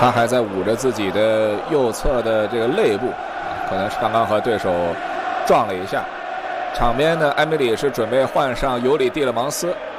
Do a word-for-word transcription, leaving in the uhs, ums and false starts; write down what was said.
他还在捂着自己的右侧的这个肋部，可能是刚刚和对手撞了一下。场边的埃梅里是准备换上尤里蒂勒芒斯，